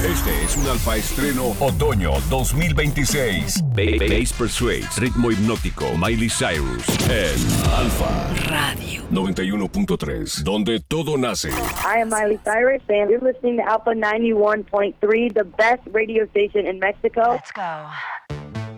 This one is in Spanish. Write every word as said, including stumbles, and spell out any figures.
Este es un Alfa Estreno Otoño dos mil veintiséis. Bass Persuades, ritmo hipnótico, Miley Cyrus en Alfa Radio noventa y uno punto tres, donde todo nace. I am Miley Cyrus, and you're listening to Alpha ninety-one point three, the best radio station in Mexico. Let's go.